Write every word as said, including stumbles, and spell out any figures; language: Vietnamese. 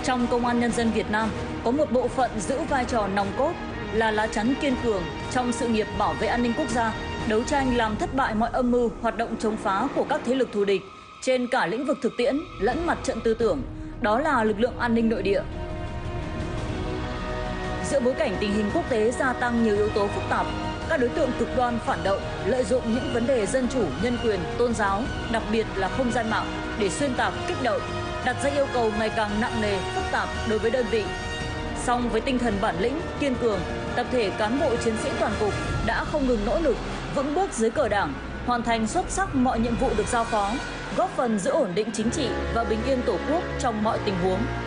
Trong Công an Nhân dân Việt Nam có một bộ phận giữ vai trò nòng cốt, là lá chắn kiên cường trong sự nghiệp bảo vệ an ninh quốc gia, đấu tranh làm thất bại mọi âm mưu, hoạt động chống phá của các thế lực thù địch trên cả lĩnh vực thực tiễn lẫn mặt trận tư tưởng, đó là lực lượng an ninh nội địa. Giữa bối cảnh tình hình quốc tế gia tăng nhiều yếu tố phức tạp, các đối tượng cực đoan phản động lợi dụng những vấn đề dân chủ, nhân quyền, tôn giáo, đặc biệt là không gian mạng để xuyên tạc, kích động, đặt ra yêu cầu ngày càng nặng nề, phức tạp đối với đơn vị. Song với tinh thần bản lĩnh, kiên cường, tập thể cán bộ chiến sĩ toàn cục đã không ngừng nỗ lực, vững bước dưới cờ Đảng, hoàn thành xuất sắc mọi nhiệm vụ được giao phó, góp phần giữ ổn định chính trị và bình yên Tổ quốc trong mọi tình huống.